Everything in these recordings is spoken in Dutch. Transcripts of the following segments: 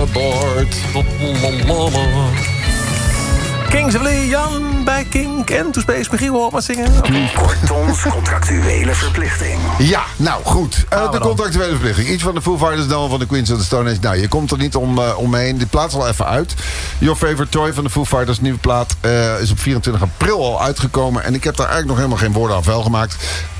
overboard. Kings of Leon bij Kink en To Space Michiel hoor maar zingen. Kortons contractuele verplichting. Ja, nou goed. De contractuele verplichting. Iets van de Foo Fighters dan van de Queens of the Stone Age. Nou, je komt er niet omheen. Die plaat is al even uit. Your Favorite Toy van de Foo Fighters, nieuwe plaat, is op 24 april al uitgekomen. En ik heb daar eigenlijk nog helemaal geen woorden aan vuil gemaakt.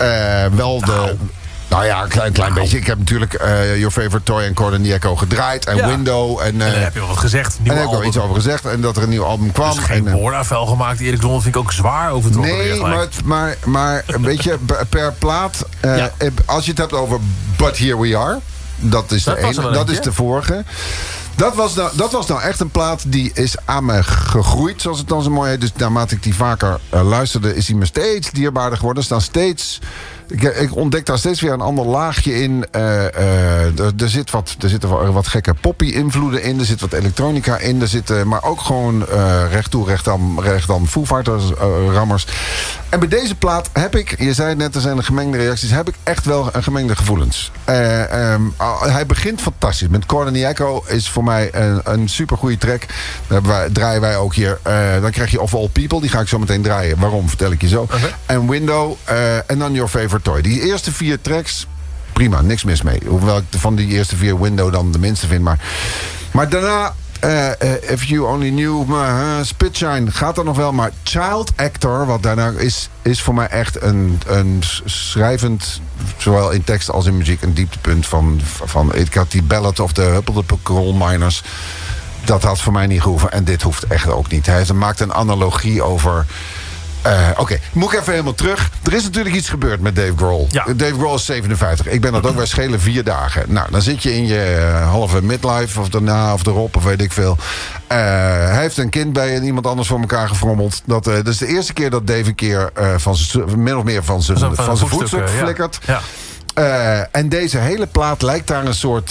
Nou ja, een klein beetje. Ik heb natuurlijk Your Favorite Toy en Cord and the Echo gedraaid. En Window. En daar heb je wel wat gezegd. En daar heb ik wel iets over gezegd. En dat er een nieuw album kwam. Dus geen woorden aan vuil gemaakt. Erik London vind ik ook zwaar overtrokken. Nee, maar een beetje per plaat. Als je het hebt over But Here We Are. Dat is de ene. Dat is de vorige. Dat was nou echt een plaat die is aan me gegroeid, zoals het dan zo mooi heet. Dus naarmate ik die vaker luisterde, is die me steeds dierbaarder geworden. Er staan steeds... Ik ontdek daar steeds weer een ander laagje in. Er zitten wat gekke poppy-invloeden in. Er zit wat elektronica in. Er zitten, maar ook gewoon recht toe, recht aan Foo Fighters rammers. En bij deze plaat heb ik, je zei het net, er zijn gemengde reacties, heb ik echt wel een gemengde gevoelens. Hij begint fantastisch. Met Cord and the Echo is voor mij een supergoeie track. Draaien wij ook hier. Dan krijg je Of All People, die ga ik zo meteen draaien. Waarom, vertel ik je zo. Okay. En Window, en dan Your Favorite Toy. Die eerste 4 tracks, prima, niks mis mee. Hoewel ik van die eerste 4 Window dan de minste vind. Maar daarna, If You Only Knew, Spitshine gaat er nog wel. Maar Child Actor, wat daarna is voor mij echt een schrijvend, zowel in tekst als in muziek, een dieptepunt van ik had die Ballad of the Huppelde Coal Miners. Dat had voor mij niet gehoeven. En dit hoeft echt ook niet. Hij maakt een analogie over... Oké, moet ik even helemaal terug. Er is natuurlijk iets gebeurd met Dave Grohl. Ja. Dave Grohl is 57. Ik ben dat ook bij schelen 4 dagen. Nou, dan zit je in je halve midlife of daarna of erop of weet ik veel. Hij heeft een kind bij iemand anders voor elkaar gefrommeld. Dat is de eerste keer dat Dave een keer min of meer van zijn voetstuk flikkert. Ja. En deze hele plaat lijkt daar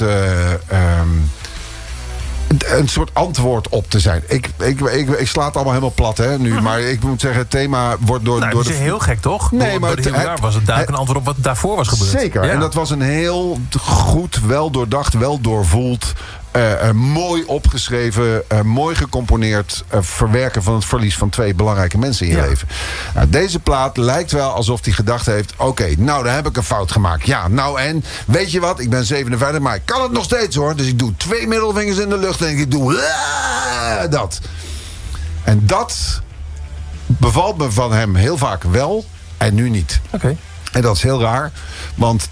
een soort antwoord op te zijn. Ik sla het allemaal helemaal plat nu. Mm-hmm. Maar ik moet zeggen, het thema wordt door... dat is heel gek, toch? Nee, maar het was het duidelijk een antwoord op wat daarvoor was gebeurd. Zeker. Ja. En dat was een heel goed, wel doordacht, wel doorvoeld... mooi opgeschreven, mooi gecomponeerd... verwerken van het verlies van 2 belangrijke mensen in je leven. Nou, deze plaat lijkt wel alsof hij gedacht heeft... Oké, nou, daar heb ik een fout gemaakt. Ja, nou en, weet je wat, ik ben 57, maar ik kan het nog steeds hoor. Dus ik doe 2 middelvingers in de lucht en ik doe dat. En dat bevalt me van hem heel vaak wel en nu niet. Oké. En dat is heel raar, want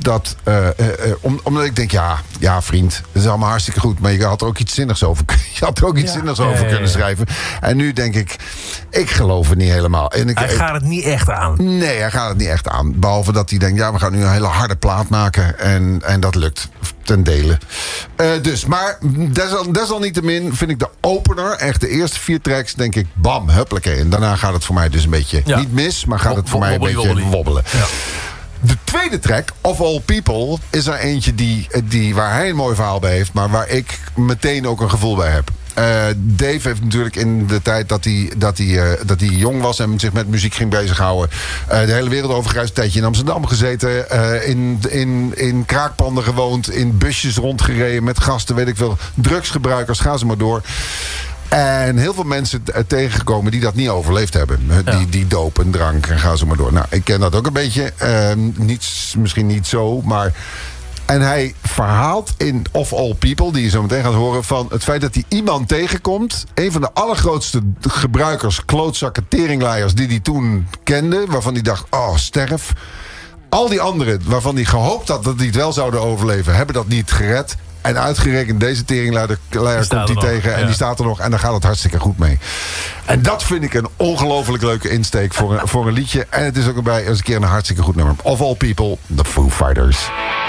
omdat ik denk, ja vriend, dat is allemaal hartstikke goed, maar je had er ook iets zinnigs over, kunnen schrijven. En nu denk ik geloof het niet helemaal. En hij gaat het niet echt aan. Nee, hij gaat het niet echt aan. Behalve dat hij denkt, we gaan nu een hele harde plaat maken. En dat lukt ten dele. Maar desalniettemin vind ik de opener, echt de eerste 4 tracks, denk ik, bam, huppelakee. En daarna gaat het voor mij dus een beetje niet mis, maar gaat het voor mij een beetje wobbelen. Ja. De tweede track, Of All People, is er eentje waar hij een mooi verhaal bij heeft, maar waar ik meteen ook een gevoel bij heb. Dave heeft natuurlijk in de tijd dat hij jong was en zich met muziek ging bezighouden, de hele wereld overgereisd, een tijdje in Amsterdam gezeten, in kraakpanden gewoond, in busjes rondgereden met gasten, weet ik veel, drugsgebruikers, ga ze maar door. En heel veel mensen tegengekomen die dat niet overleefd hebben. Die doop en drank en ga zo maar door. Nou, ik ken dat ook een beetje. Misschien niet zo, maar... En hij verhaalt in Of All People, die je zo meteen gaat horen, van het feit dat hij iemand tegenkomt. Een van de allergrootste gebruikers, klootzakken, teringlaaiers die hij toen kende. Waarvan hij dacht, sterf. Al die anderen waarvan hij gehoopt had dat die het wel zouden overleven, hebben dat niet gered. En uitgerekend deze teringleier komt hij tegen. En die staat er nog. En daar gaat het hartstikke goed mee. En dat vind ik een ongelooflijk leuke insteek voor een liedje. En het is ook eens een keer een hartstikke goed nummer. Of All People, The Foo Fighters.